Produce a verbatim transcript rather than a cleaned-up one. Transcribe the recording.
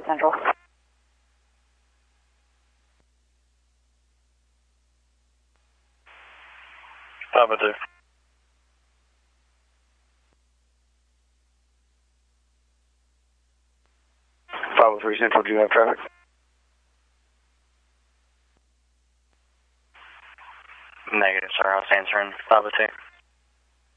Central. five oh two. five oh three Central, do you have traffic? Negative, sir. I was answering five oh two.